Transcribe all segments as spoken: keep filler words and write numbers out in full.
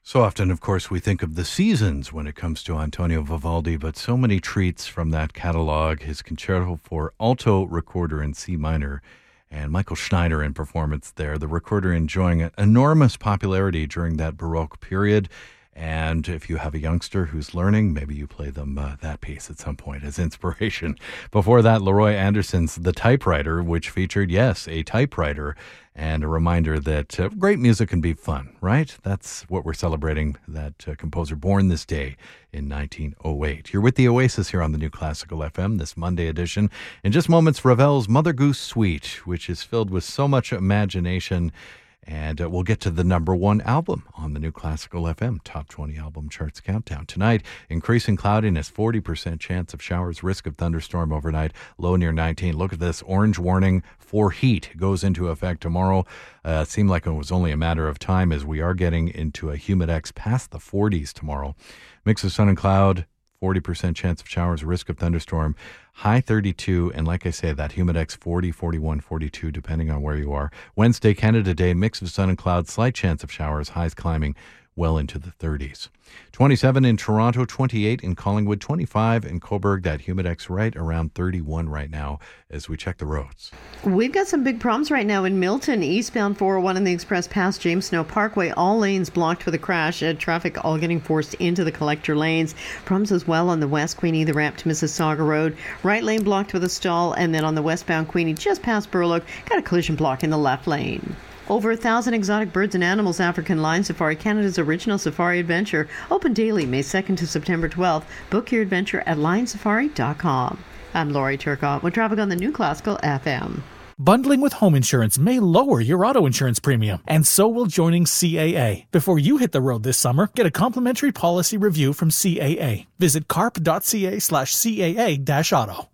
So often, of course, we think of the seasons when it comes to Antonio Vivaldi, but so many treats from that catalog. His concerto for alto, recorder, and C minor, and Michael Schneider in performance there. The recorder enjoying enormous popularity during that Baroque period. And if you have a youngster who's learning, maybe you play them uh, that piece at some point as inspiration. Before that, Leroy Anderson's The Typewriter, which featured, yes, a typewriter, and a reminder that uh, great music can be fun, right? That's what we're celebrating, that uh, composer born this day in nineteen oh eight. You're with the Oasis here on the New Classical F M, this Monday edition. In just moments, Ravel's Mother Goose Suite, which is filled with so much imagination. And uh, we'll get to the number one album on the New Classical F M Top twenty Album Charts Countdown. Tonight, increasing cloudiness, forty percent chance of showers, risk of thunderstorm overnight, low near nineteen. Look at this, orange warning for heat goes into effect tomorrow. Uh, it seemed like it was only a matter of time as we are getting into a humidex past the forties tomorrow. Mix of sun and cloud, forty percent chance of showers, risk of thunderstorm, high thirty-two, and like I say, that humidex forty, forty-one, forty-two, depending on where you are. Wednesday, Canada Day, mix of sun and cloud, slight chance of showers, highs climbing well into the thirties. twenty-seven in Toronto, twenty-eight in Collingwood, twenty-five in Cobourg. That humidex right around thirty-one right now as we check the roads. We've got some big problems right now in Milton. Eastbound four oh one in the Express past James Snow Parkway. All lanes blocked with a crash. Uh, traffic all getting forced into the collector lanes. Problems as well on the West Queenie, the ramp to Mississauga Road. Right lane blocked with a stall. And then on the westbound Queenie, just past Burloak, got a collision block in the left lane. Over a thousand exotic birds and animals African Lion Safari, Canada's original safari adventure. Open daily, May second to September twelfth. Book your adventure at lion safari dot com. I'm Laurie Turcotte with traffic on the New Classical F M. Bundling with home insurance may lower your auto insurance premium, and so will joining C A A. Before you hit the road this summer, get a complimentary policy review from C A A. Visit carp.ca slash CAA dash auto.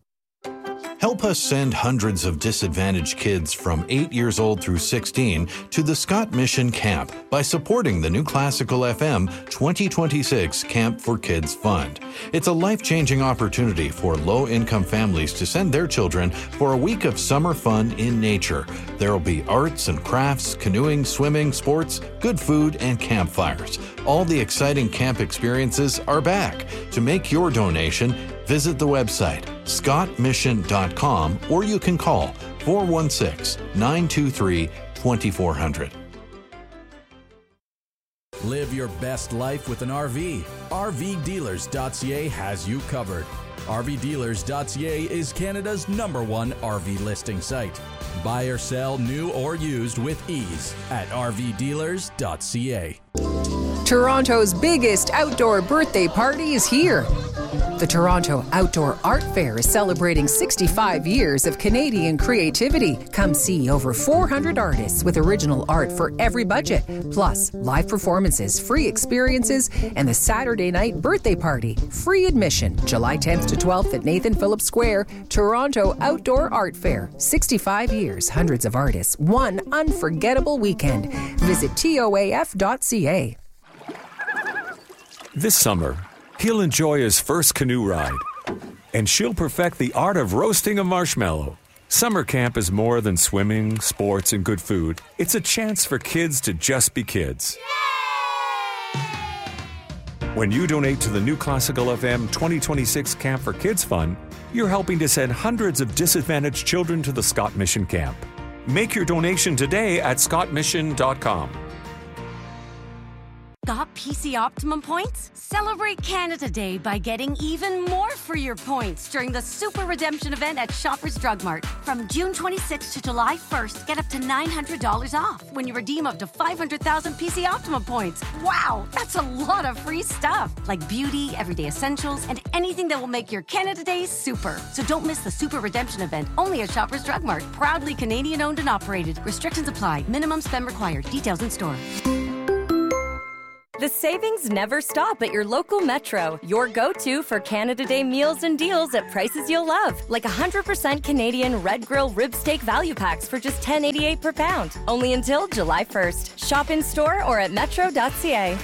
Help us send hundreds of disadvantaged kids from eight years old through sixteen to the Scott Mission Camp by supporting the New Classical F M twenty twenty-six Camp for Kids Fund. It's a life-changing opportunity for low-income families to send their children for a week of summer fun in nature. There will be arts and crafts, canoeing, swimming, sports, good food, and campfires. All the exciting camp experiences are back. To make your donation, visit the website scott mission dot com or you can call four one six, nine two three, two four zero zero. Live your best life with an R V. R V dealers dot C A has you covered. R V dealers dot C A is Canada's number one R V listing site. Buy or sell new or used with ease at R V dealers dot C A. Toronto's biggest outdoor birthday party is here. The Toronto Outdoor Art Fair is celebrating sixty-five years of Canadian creativity. Come see over four hundred artists with original art for every budget, plus live performances, free experiences, and the Saturday night birthday party. Free admission, July tenth to twelfth at Nathan Phillips Square. Toronto Outdoor Art Fair. sixty-five years, hundreds of artists, one unforgettable weekend. Visit T O A F dot C A. This summer, he'll enjoy his first canoe ride, and she'll perfect the art of roasting a marshmallow. Summer camp is more than swimming, sports, and good food. It's a chance for kids to just be kids. When you donate to the New Classical F M twenty twenty-six Camp for Kids Fund, you're helping to send hundreds of disadvantaged children to the Scott Mission Camp. Make your donation today at scott mission dot com. Got P C Optimum points? Celebrate Canada Day by getting even more for your points during the Super Redemption event at Shoppers Drug Mart. From June twenty-sixth to July first, get up to nine hundred dollars off when you redeem up to five hundred thousand P C Optimum points. Wow, that's a lot of free stuff, like beauty, everyday essentials, and anything that will make your Canada Day super. So don't miss the Super Redemption event, only at Shoppers Drug Mart. Proudly Canadian owned and operated. Restrictions apply. Minimum spend required. Details in store. The savings never stop at your local Metro. Your go-to for Canada Day meals and deals at prices you'll love. Like one hundred percent Canadian Red Grill rib steak value packs for just ten eighty-eight per pound. Only until July first. Shop in store or at metro dot c a.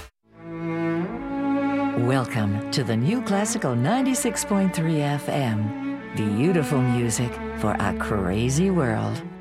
Welcome to the New Classical ninety-six point three F M. Beautiful music for a crazy world.